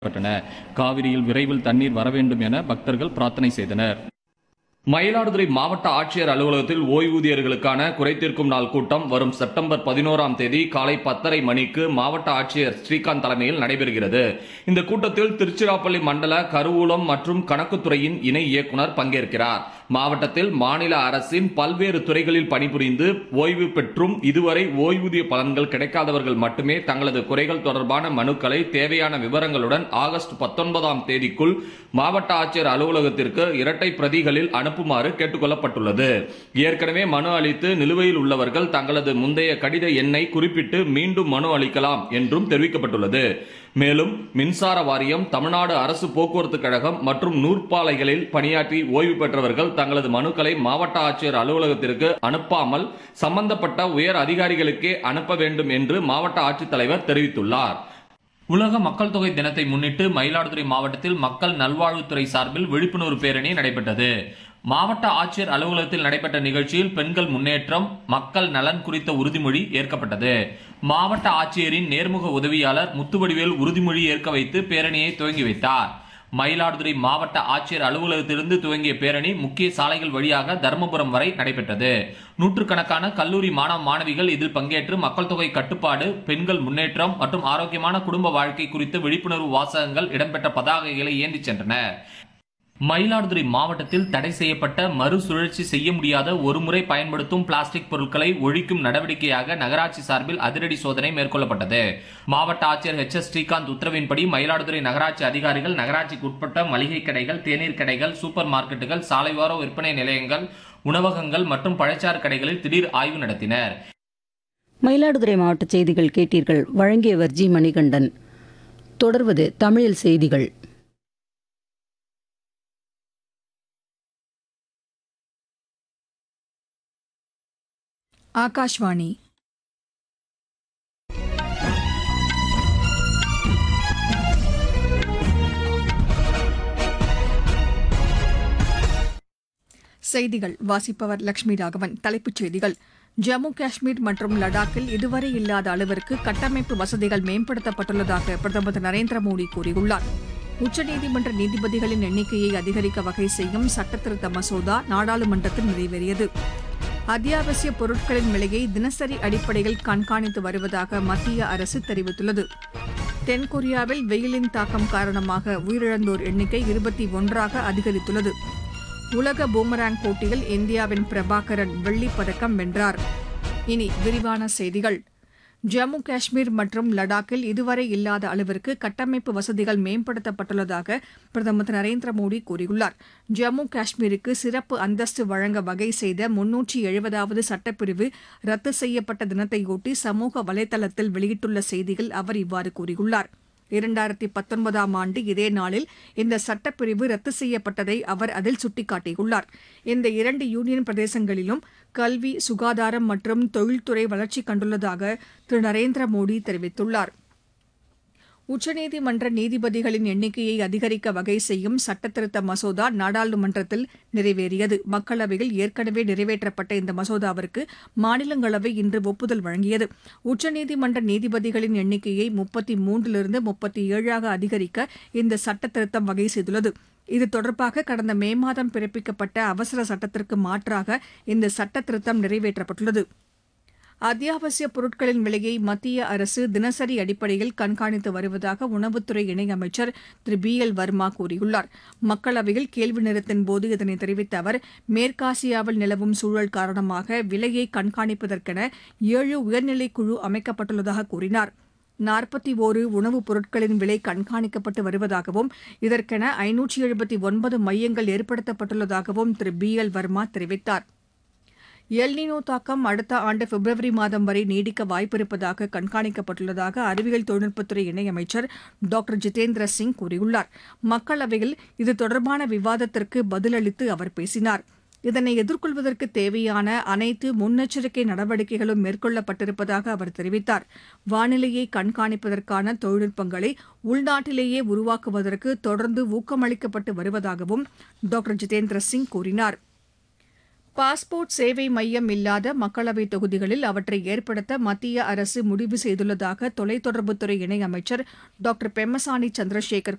பட்டன. காவிரியில் விரைவில் தண்ணீர் வர வேண்டும் என பக்தர்கள் பிரார்த்தனை செய்தனர். மயிலாடுதுறை மாவட்ட ஆட்சியர் அலுவலகத்தில் ஓய்வூதியர்களுக்கான குறைதீர்க்கும் நாள் கூட்டம் வரும் செப்டம்பர் 11ஆம் தேதி காலை 10:30 மணிக்கு மாவட்ட ஆட்சியர் ஸ்ரீகாந்த் தலைமையில் நடைபெறுகிறது. இந்த கூட்டத்தில் திருச்சிராப்பள்ளி மண்டல கருவூலம் மற்றும் கணக்குத்துறையின் இணை இயக்குனர் பங்கேற்கிறார். மாவட்டத்தில் மாநில அரசின் பல்வேறு துறைகளில் பணிபுரிந்து ஓய்வு பெற்றும் இதுவரை ஓய்வூதிய பலன்கள் கிடைக்காதவர்கள் மட்டுமே தங்களது குறைகள் தொடர்பான மனுக்களை தேவையான விவரங்களுடன் ஆகஸ்ட் 19ஆம் தேதிக்குள் மாவட்ட ஆட்சியர் அலுவலகத்திற்கு இரட்டை பிரதிகளில் அனுப்புமாறு கேட்டுக்கொள்ளப்பட்டுள்ளது. ஏற்கனவே மனு அளித்து நிலுவையில் உள்ளவர்கள் தங்களது முந்தைய கடித எண்ணை குறிப்பிட்டு மீண்டும் மனு அளிக்கலாம் என்றும் தெரிவிக்கப்பட்டுள்ளது. மேலும் மின்சார வாரியம், தமிழ்நாடு அரசு போக்குவரத்து கழகம் மற்றும் நூற்பாலைகளில் பணியாற்றி ஓய்வு பெற்றவர்கள் தங்களது மனுக்களை மாவட்ட ஆட்சியர் அலுவலகத்திற்கு அனுப்பாமல் சம்பந்தப்பட்ட உயர் அதிகாரிகளுக்கே அனுப்ப வேண்டும் என்று மாவட்ட ஆட்சித்தலைவர் தெரிவித்துள்ளார். உலக மக்கள் தொகை தினத்தை முன்னிட்டு மயிலாடுதுறை மாவட்டத்தில் மக்கள் நல்வாழ்வுத்துறை சார்பில் விழிப்புணர்வு பேரணி நடைபெற்றது. மாவட்ட ஆட்சியர் அலுவலகத்தில் நடைபெற்ற நிகழ்ச்சியில் பெண்கள் முன்னேற்றம், மக்கள் நலன் குறித்த உறுதிமொழி ஏற்கப்பட்டது. மாவட்ட ஆட்சியரின் நேர்முக உதவியாளர் முத்துவடிவேல் உறுதிமொழி ஏற்க வைத்து பேரணியை துவங்கி வைத்தார். மயிலாடுதுறை மாவட்ட ஆட்சியர் அலுவலகத்திலிருந்து துவங்கிய பேரணி முக்கிய சாலைகள் வழியாக தர்மபுரம் வரை நடைபெற்றது. நூற்றுக்கணக்கான கல்லூரி மாணவ மாணவிகள் இதில் பங்கேற்று மக்கள் தொகை கட்டுப்பாடு, பெண்கள் முன்னேற்றம் மற்றும் ஆரோக்கியமான குடும்ப வாழ்க்கை குறித்த விழிப்புணர்வு வாசகங்கள் இடம்பெற்ற பதாகைகளை ஏந்தி சென்றனர். மயிலாடுதுறை மாவட்டத்தில் தடை செய்யப்பட்ட மறுசுழற்சி செய்ய முடியாத ஒருமுறை பயன்படுத்தும் பிளாஸ்டிக் பொருட்களை ஒழிக்கும் நடவடிக்கையாக நகராட்சி சார்பில் அதிரடி சோதனை மேற்கொள்ளப்பட்டது. மாவட்ட ஆட்சியர் எச். ஸ்ரீகாந்த் உத்தரவின்படி மயிலாடுதுறை நகராட்சி அதிகாரிகள் நகராட்சிக்கு உட்பட்ட மளிகை கடைகள், தேநீர் கடைகள், சூப்பர் மார்க்கெட்டுகள், சாலையோர விற்பனை நிலையங்கள், உணவகங்கள் மற்றும் பழச்சாறு கடைகளில் திடீர் ஆய்வு நடத்தினர். மயிலாடுதுறை மாவட்ட செய்திகள் கேட்டீர்கள். வழங்கியவர் ஜி. மணிகண்டன். தொடர்வது தமிழில் செய்திகள். ஆகாஷ்வாணி. செய்திகள் வாசிப்பவர் லட்சுமி ராகவன். தலைப்புச் செய்திகள்: ஜம்மு காஷ்மீர் மற்றும் லடாக்கில் இதுவரை இல்லாத அளவிற்கு கட்டமைப்பு வசதிகள் மேம்படுத்தப்பட்டுள்ளதாக பிரதமர் திரு நரேந்திர மோடி கூறியுள்ளார். உச்சநீதிமன்ற நீதிபதிகளின் எண்ணிக்கையை அதிகரிக்க வகை செய்யும் சட்டத்திருத்த மசோதா நாடாளுமன்றத்தில் நிறைவேறியது. அத்தியாவசிய பொருட்களின் விலையை தினசரி அடிப்படையில் கண்காணித்து வருவதாக மத்திய அரசு தெரிவித்துள்ளது. தென்கொரியாவில் வெயிலின் தாக்கம் காரணமாக உயிரிழந்தோர் எண்ணிக்கை 21ஆக அதிகரித்துள்ளது. உலக பூமராங் போட்டியில் இந்தியாவின் பிரபாகரன் வெள்ளிப் பதக்கம் வென்றார். இனி விரிவான செய்திகள். ஜம்மு காஷ்மீர் மற்றும் லடாக்கில் இதுவரை இல்லாத அளவிற்கு கட்டமைப்பு வசதிகள் மேம்படுத்தப்பட்டுள்ளதாக பிரதமர் திரு நரேந்திர மோடி கூறியுள்ளார். ஜம்மு காஷ்மீருக்கு சிறப்பு அந்தஸ்து வழங்க வகை செய்த 370வது சட்டப்பிரிவு ரத்து செய்யப்பட்ட தினத்தையொட்டி சமூக வலைதளத்தில் வெளியிட்டுள்ள செய்தியில் அவர் இவ்வாறு கூறியுள்ளார். 2019ஆம் ஆண்டு இதே நாளில் இந்த சட்டப்பிரிவு ரத்து செய்யப்பட்டதை அவர் அதில் சுட்டிக்காட்டியுள்ளார். இந்த 2 யூனியன் பிரதேசங்களிலும் கல்வி, சுகாதாரம் மற்றும் தொழில்துறை வளர்ச்சி கண்டுள்ளதாக திரு நரேந்திர மோடி தெரிவித்துள்ளார். உச்சநீதிமன்ற நீதிபதிகளின் எண்ணிக்கையை அதிகரிக்க வகை செய்யும் சட்டத்திருத்த மசோதா நாடாளுமன்றத்தில் நிறைவேறியது. மக்களவையில் ஏற்கனவே நிறைவேற்றப்பட்ட இந்த மசோதாவிற்கு மாநிலங்களவை இன்று ஒப்புதல் வழங்கியது. உச்சநீதிமன்ற நீதிபதிகளின் எண்ணிக்கையை 33லிருந்து 37ஆக அதிகரிக்க இந்த சட்டத்திருத்தம் வகை செய்துள்ளது. இது தொடர்பாக கடந்த மே மாதம் பிறப்பிக்கப்பட்ட அவசர சட்டத்திற்கு மாற்றாக இந்த சட்டத்திருத்தம் நிறைவேற்றப்பட்டுள்ளது. அத்தியாவசிய பொருட்களின் விலையை மத்திய அரசு தினசரி அடிப்படையில் கண்காணித்து வருவதாக உணவுத்துறை இணையமைச்சர் திரு பி.எல். வர்மா கூறியுள்ளார். மக்களவையில் கேள்வி நேரத்தின் போது இதனை தெரிவித்த அவர், மேற்காசியாவில் நிலவும் சூழல் காரணமாக விலையை கண்காணிப்பதற்கென 7 உயர்நிலைக் குழு அமைக்கப்பட்டுள்ளதாக கூறினார். 41 உணவுப் பொருட்களின் விலை கண்காணிக்கப்பட்டு வருவதாகவும் இதற்கென 579 மையங்கள் ஏற்படுத்தப்பட்டுள்ளதாகவும் திரு பி.எல். வர்மா தெரிவித்தார். எல்னினோ தாக்கம் அடுத்த ஆண்டு பிப்ரவரி மாதம் வரை நீடிக்க வாய்ப்பிருப்பதாக கண்காணிக்கப்பட்டுள்ளதாக அறிவியல் தொழில்நுட்பத்துறை இணையமைச்சர் டாக்டர் ஜிதேந்திர சிங் கூறியுள்ளார். மக்களவையில் இது தொடர்பான விவாதத்திற்கு பதிலளித்து அவர் பேசினார். இதனை எதிர்கொள்வதற்கு தேவையான அனைத்து முன்னெச்சரிக்கை நடவடிக்கைகளும் மேற்கொள்ளப்பட்டிருப்பதாக அவர் தெரிவித்தார். வானிலையை கண்காணிப்பதற்கான தொழில்நுட்பங்களை உள்நாட்டிலேயே உருவாக்குவதற்கு தொடர்ந்து ஊக்கமளிக்கப்பட்டு வருவதாகவும் டாக்டர் ஜிதேந்திர சிங் கூறினார். பாஸ்போர்ட் சேவை மையம் இல்லாத மக்களவைத் தொகுதிகளில் அவற்றை ஏற்படுத்த மத்திய அரசு முடிவு செய்துள்ளதாக தொலைத்தொடர்புத்துறை இணையமைச்சர் டாக்டர் பெம்மசானி சந்திரசேகர்